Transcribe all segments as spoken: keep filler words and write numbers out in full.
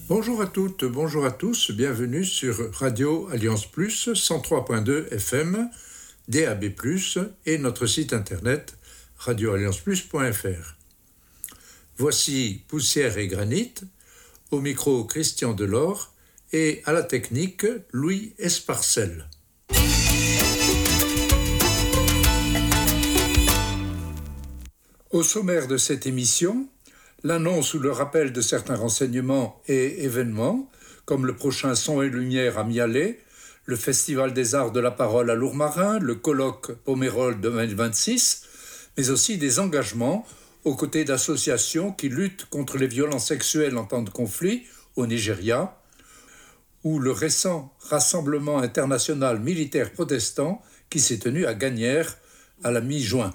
Bonjour à toutes, bonjour à tous, bienvenue sur Radio Alliance Plus, cent trois point deux F M, D A B plus, et notre site internet radio alliance plus point f r. Voici Poussière et Granit, au micro Christian Delors et à la technique Louis Esparcel. Au sommaire de cette émission, l'annonce ou le rappel de certains renseignements et événements, comme le prochain Son et Lumière à Mialet, le Festival des Arts de la Parole à Lourmarin, le colloque Pomerol deux mille vingt-six, mais aussi des engagements aux côtés d'associations qui luttent contre les violences sexuelles en temps de conflit au Nigeria, ou le récent Rassemblement international militaire protestant qui s'est tenu à Gagnières à la mi-juin.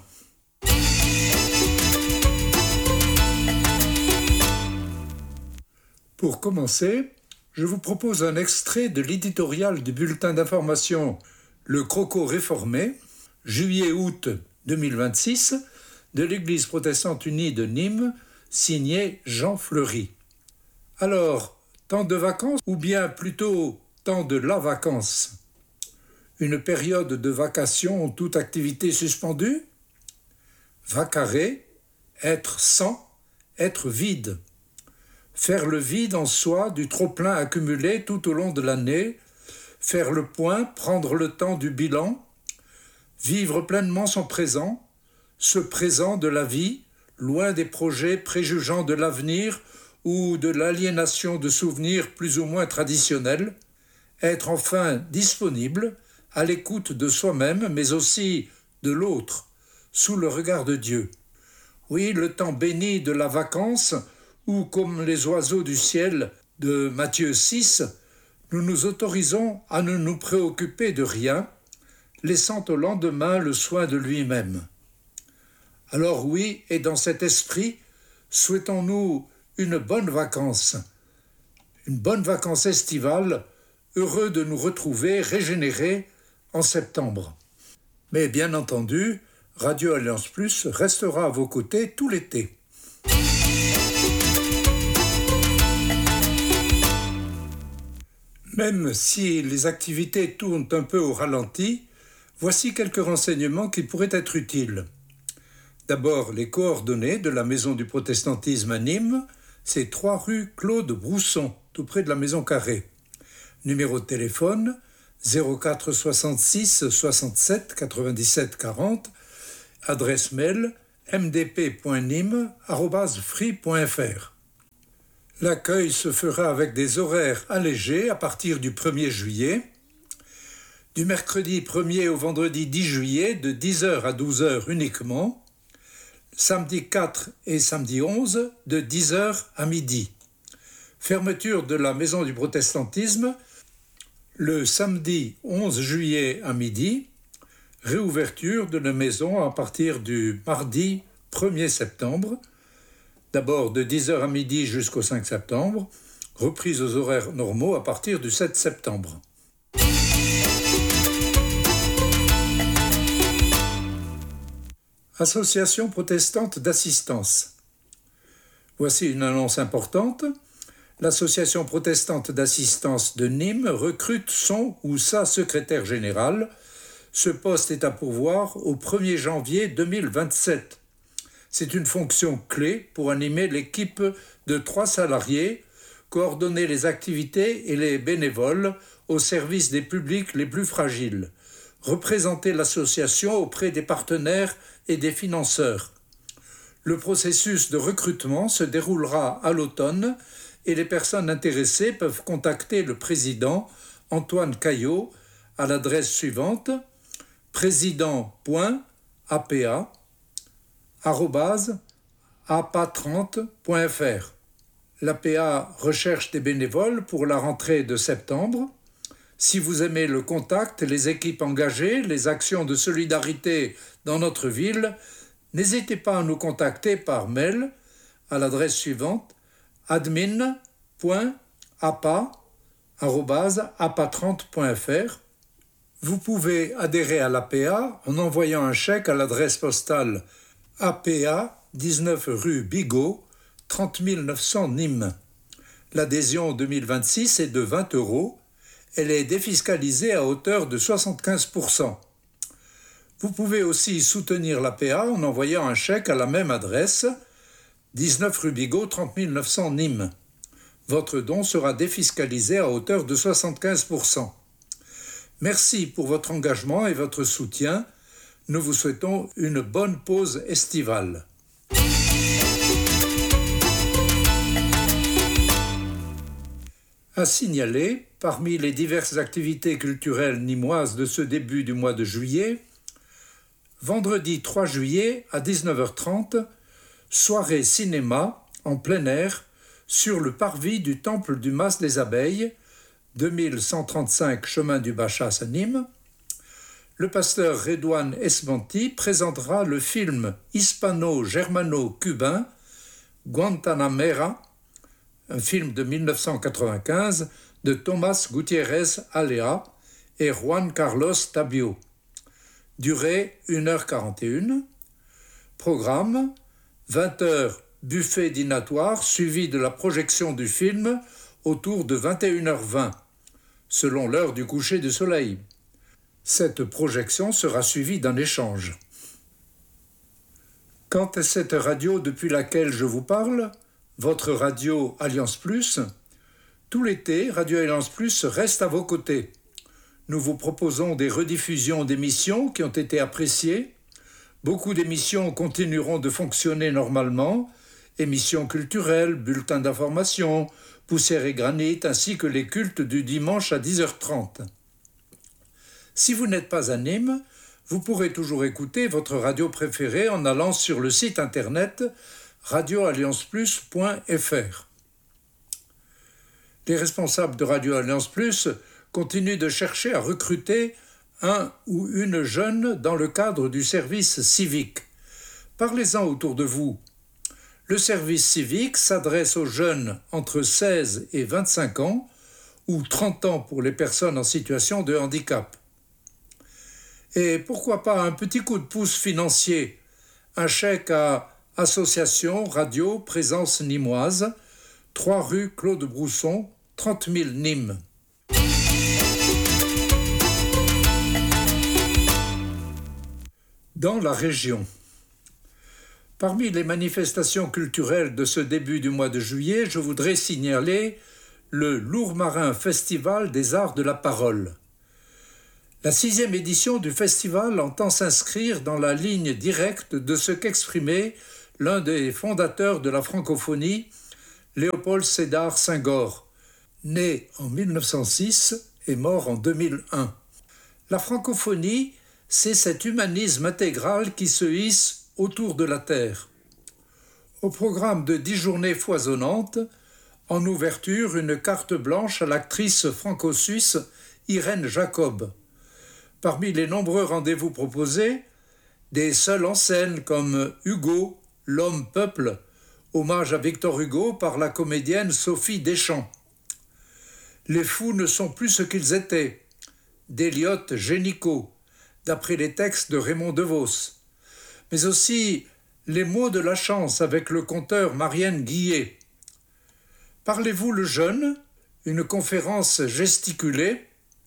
Pour commencer, je vous propose un extrait de l'éditorial du bulletin d'information Le Croco réformé, juillet-août deux mille vingt-six, de l'Église protestante unie de Nîmes, signé Jean Fleury. Alors, temps de vacances ou bien plutôt temps de la vacance? Une période de vacation, toute activité suspendue? Vacarer, être sans, être vide. Faire le vide en soi du trop-plein accumulé tout au long de l'année, faire le point, prendre le temps du bilan, vivre pleinement son présent, ce présent de la vie, loin des projets préjugeant de l'avenir ou de l'aliénation de souvenirs plus ou moins traditionnels, être enfin disponible, à l'écoute de soi-même, mais aussi de l'autre, sous le regard de Dieu. Oui, le temps béni de la vacance, où, comme les oiseaux du ciel de Matthieu six, nous nous autorisons à ne nous préoccuper de rien, laissant au lendemain le soin de lui-même. Alors oui, et dans cet esprit, souhaitons-nous une bonne vacance, une bonne vacance estivale, heureux de nous retrouver régénérés en septembre. Mais bien entendu, Radio Alliance Plus restera à vos côtés tout l'été. Même si les activités tournent un peu au ralenti, voici quelques renseignements qui pourraient être utiles. D'abord, les coordonnées de la Maison du Protestantisme à Nîmes, c'est trois rue Claude Brousson, tout près de la Maison Carrée. Numéro de téléphone zéro quatre soixante-six soixante-sept quatre-vingt-dix-sept quarante, adresse mail m d p point nîmes arobase free point f r. L'accueil se fera avec des horaires allégés à partir du premier juillet, du mercredi premier au vendredi dix juillet de dix heures à douze heures uniquement, samedi quatre et samedi onze de dix heures à midi. Fermeture de la Maison du Protestantisme le samedi onze juillet à midi, réouverture de la maison à partir du mardi premier septembre, d'abord de dix heures à midi jusqu'au cinq septembre, reprise aux horaires normaux à partir du sept septembre. Association protestante d'assistance. Voici une annonce importante. L'Association protestante d'assistance de Nîmes recrute son ou sa secrétaire générale. Ce poste est à pourvoir au premier janvier deux mille vingt-sept. C'est une fonction clé pour animer l'équipe de trois salariés, coordonner les activités et les bénévoles au service des publics les plus fragiles, représenter l'association auprès des partenaires et des financeurs. Le processus de recrutement se déroulera à l'automne et les personnes intéressées peuvent contacter le président Antoine Caillot à l'adresse suivante président point a p a arobase a p a trente point f r. L'A P A recherche des bénévoles pour la rentrée de septembre. Si vous aimez le contact, les équipes engagées, les actions de solidarité dans notre ville, n'hésitez pas à nous contacter par mail à l'adresse suivante admin point a p a arobase a p a trente point f r. Vous pouvez adhérer à l'A P A en envoyant un chèque à l'adresse postale A P A dix-neuf rue Bigot, trente mille neuf cents Nîmes. L'adhésion deux mille vingt-six est de vingt euros. Elle est défiscalisée à hauteur de soixante-quinze pour cent. Vous pouvez aussi soutenir l'A P A en envoyant un chèque à la même adresse, dix-neuf rue Bigot, trente mille neuf cents Nîmes. Votre don sera défiscalisé à hauteur de soixante-quinze pour cent. Merci pour votre engagement et votre soutien. Nous vous souhaitons une bonne pause estivale. À signaler, parmi les diverses activités culturelles nîmoises de ce début du mois de juillet, vendredi trois juillet à dix-neuf heures trente, soirée cinéma en plein air sur le parvis du Temple du Mas des Abeilles, deux mille cent trente-cinq chemin du Bachas à Nîmes. Le pasteur Redouane Esbanti présentera le film hispano-germano-cubain Guantanamera, un film de mille neuf cent quatre-vingt-quinze de Tomás Gutiérrez Alea et Juan Carlos Tabio. Durée une heure quarante et une. Programme vingt heures buffet dînatoire suivi de la projection du film autour de vingt et une heures vingt, selon l'heure du coucher du soleil. Cette projection sera suivie d'un échange. Quant à cette radio depuis laquelle je vous parle, votre radio Alliance Plus, tout l'été, Radio Alliance Plus reste à vos côtés. Nous vous proposons des rediffusions d'émissions qui ont été appréciées. Beaucoup d'émissions continueront de fonctionner normalement, émissions culturelles, bulletins d'information, poussière et granit, ainsi que les cultes du dimanche à dix heures trente. Si vous n'êtes pas à Nîmes, vous pourrez toujours écouter votre radio préférée en allant sur le site internet radio alliance plus point f r. Les responsables de Radio Alliance Plus continuent de chercher à recruter un ou une jeune dans le cadre du service civique. Parlez-en autour de vous. Le service civique s'adresse aux jeunes entre seize et vingt-cinq ans ou trente ans pour les personnes en situation de handicap. Et pourquoi pas un petit coup de pouce financier, un chèque à Association Radio Présence Nîmoise, trois rue Claude Brousson, trente mille Nîmes. Dans la région. Parmi les manifestations culturelles de ce début du mois de juillet, je voudrais signaler le Lourmarin Festival des Arts de la Parole. La sixième édition du festival entend s'inscrire dans la ligne directe de ce qu'exprimait l'un des fondateurs de la francophonie, Léopold Sédar Senghor, né en mille neuf cent six et mort en deux mille un. La francophonie, c'est cet humanisme intégral qui se hisse autour de la terre. Au programme de dix journées foisonnantes, en ouverture, une carte blanche à l'actrice franco-suisse Irène Jacob. Parmi les nombreux rendez-vous proposés, des seuls en scène comme Hugo, l'homme-peuple, hommage à Victor Hugo par la comédienne Sophie Deschamps. Les fous ne sont plus ce qu'ils étaient, d'Eliott Génicaud, d'après les textes de Raymond DeVos, mais aussi Les mots de la chance avec le conteur Marianne Guillet. Parlez-vous le jeune, une conférence gesticulée,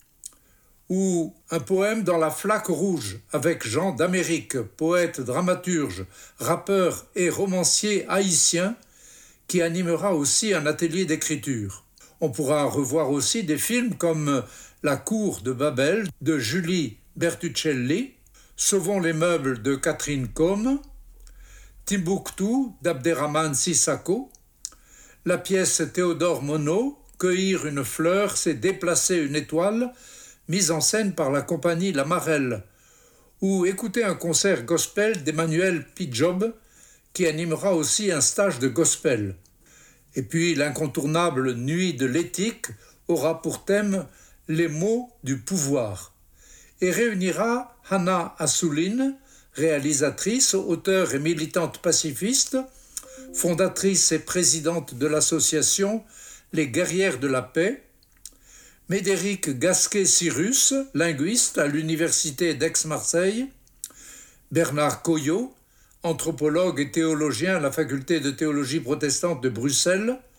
ou un poème dans la flaque rouge avec Jean d'Amérique, poète, dramaturge, rappeur et romancier haïtien, qui animera aussi un atelier d'écriture. On pourra revoir aussi des films comme La cour de Babel de Julie Bertuccelli, Sauvons les meubles de Catherine Combe, Timbuktu d'Abderrahmane Sissako, la pièce Théodore Monod, Cueillir une fleur, c'est déplacer une étoile, mise en scène par la compagnie La Marelle, ou écouter un concert gospel d'Emmanuel Pidjob, qui animera aussi un stage de gospel. Et puis l'incontournable Nuit de l'éthique aura pour thème les mots du pouvoir, et réunira Hana Assouline, réalisatrice, auteure et militante pacifiste, fondatrice et présidente de l'association Les Guerrières de la Paix, Médéric Gasquet-Cyrus, linguiste à l'université d'Aix-Marseille, Bernard Coyot, anthropologue et théologien à la faculté de théologie protestante de Bruxelles,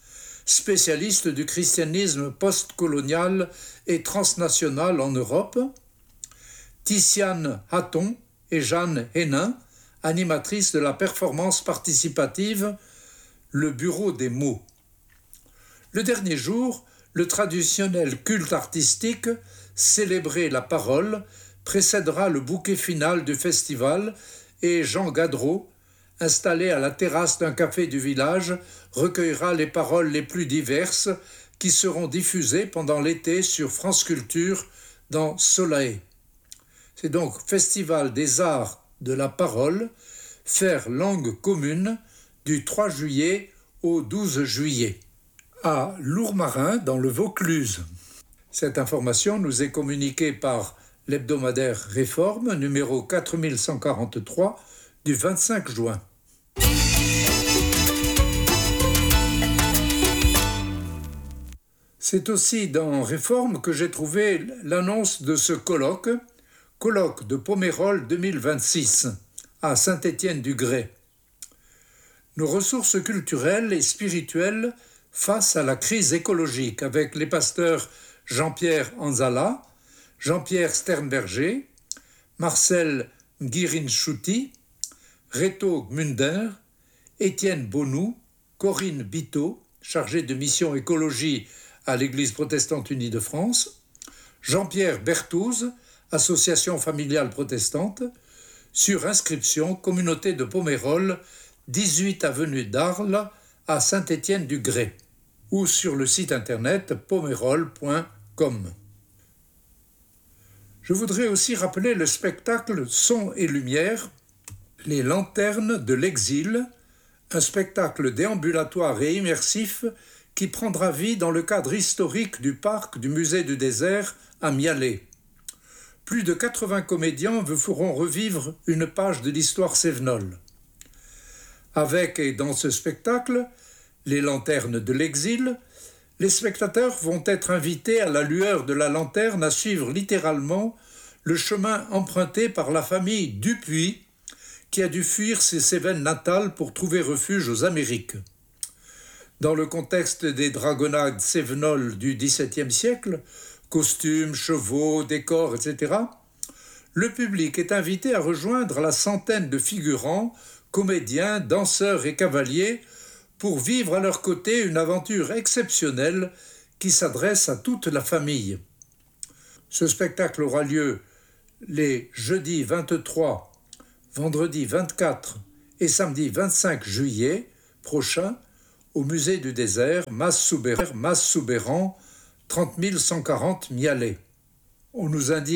spécialistes du christianisme postcolonial et transnational en Europe, Ticiane Hatton et Jeanne Hénin, animatrices de la performance participative Le Bureau des mots. Le dernier jour, le traditionnel culte artistique, célébrer la parole, précédera le bouquet final du festival et Jean Gadreau, installé à la terrasse d'un café du village, recueillera les paroles les plus diverses qui seront diffusées pendant l'été sur France Culture dans Soleil. C'est donc Festival des arts de la parole, faire langue commune, du trois juillet au douze juillet. À Lourmarin, dans le Vaucluse. Cette information nous est communiquée par l'hebdomadaire Réforme, numéro quatre mille cent quarante-trois, du vingt-cinq juin. C'est aussi dans Réforme que j'ai trouvé l'annonce de ce colloque, colloque de Pomerol deux mille vingt-six, à Saint-Étienne-du-Grès. Nos ressources culturelles et spirituelles face à la crise écologique, avec les pasteurs Jean-Pierre Anzala, Jean-Pierre Sternberger, Marcel Nguirinchouti, Reto Gmunder, Étienne Bonou, Corinne Biteau, chargée de mission écologie à l'Église protestante unie de France, Jean-Pierre Berthouz, Association familiale protestante, sur inscription, communauté de Pomerol, dix-huit avenue d'Arles, à Saint-Étienne-du-Grès, ou sur le site internet pomerol point com. Je voudrais aussi rappeler le spectacle Son et Lumière, Les Lanternes de l'Exil, un spectacle déambulatoire et immersif qui prendra vie dans le cadre historique du parc du Musée du Désert à Mialet. Plus de quatre-vingts comédiens vous feront revivre une page de l'histoire cévenole. Avec et dans ce spectacle, Les Lanternes de l'Exil, les spectateurs vont être invités à la lueur de la lanterne à suivre littéralement le chemin emprunté par la famille Dupuis, qui a dû fuir ses Cévennes natales pour trouver refuge aux Amériques. Dans le contexte des dragonnades cévenoles du dix-septième siècle, costumes, chevaux, décors, et cetera, le public est invité à rejoindre la centaine de figurants, comédiens, danseurs et cavaliers pour vivre à leur côté une aventure exceptionnelle qui s'adresse à toute la famille. Ce spectacle aura lieu les jeudis vingt-trois, vendredi vingt-quatre et samedi vingt-cinq juillet prochain au Musée du Désert, Mas-Soubeyran, trente mille cent quarante Mialet. On nous indique